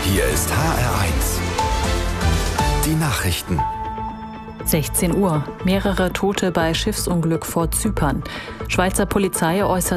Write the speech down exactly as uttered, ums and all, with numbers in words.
Hier ist H R eins. Die Nachrichten. sechzehn Uhr. Mehrere Tote bei Schiffsunglück vor Zypern. Schweizer Polizei äußert